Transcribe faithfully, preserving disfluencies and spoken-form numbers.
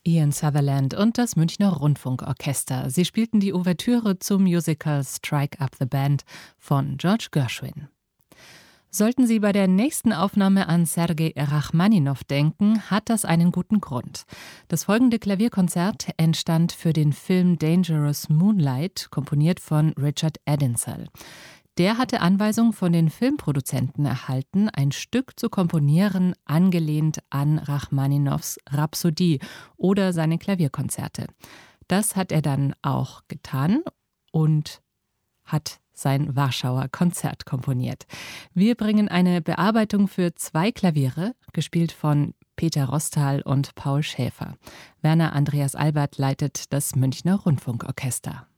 Ian Sutherland und das Münchner Rundfunkorchester. Sie spielten die Ouvertüre zum Musical Strike Up the Band von George Gershwin. Sollten Sie bei der nächsten Aufnahme an Sergei Rachmaninow denken, hat das einen guten Grund. Das folgende Klavierkonzert entstand für den Film Dangerous Moonlight, komponiert von Richard Edinsel. Der hatte Anweisung von den Filmproduzenten erhalten, ein Stück zu komponieren, angelehnt an Rachmaninows Rhapsodie oder seine Klavierkonzerte. Das hat er dann auch getan und hat sein Warschauer Konzert komponiert. Wir bringen eine Bearbeitung für zwei Klaviere, gespielt von Peter Rostal und Paul Schäfer. Werner Andreas Albert leitet das Münchner Rundfunkorchester.